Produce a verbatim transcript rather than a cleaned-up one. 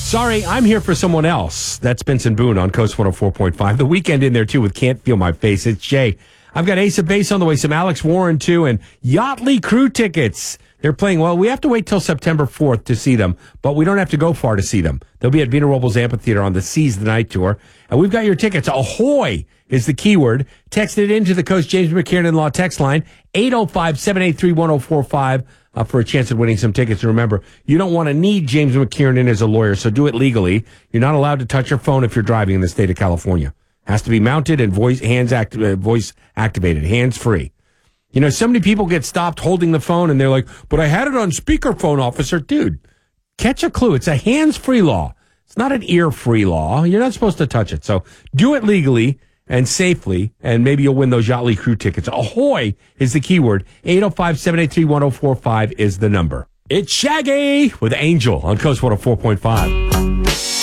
Sorry, I'm here for someone else. That's Benson Boone on Coast one oh four point five. The Weekend in there, too, with Can't Feel My Face. It's Jay. I've got Ace of Base on the way, some Alex Warren, too, and Yachtly Crew tickets. They're playing, well, we have to wait till September fourth to see them, but we don't have to go far to see them. They'll be at Vina Robles Amphitheater on the Seize the Night tour. And we've got your tickets. Ahoy is the keyword. Text it into the Coast James McKiernan Law text line, eight oh five, seven eight three, one oh four five, uh, for a chance at winning some tickets. And remember, you don't want to need James McKiernan as a lawyer, so do it legally. You're not allowed to touch your phone if you're driving in the state of California. Has to be mounted and voice hands act, uh, voice activated, hands free. You know, so many people get stopped holding the phone and they're like, but I had it on speakerphone, officer. Dude, catch a clue. It's a hands-free law. It's not an ear-free law. You're not supposed to touch it. So do it legally and safely, and maybe you'll win those Yachtly Crew tickets. Ahoy is the keyword. eight oh five, seven eight three, one oh four five is the number. It's Shaggy with Angel on Coast one oh four point five.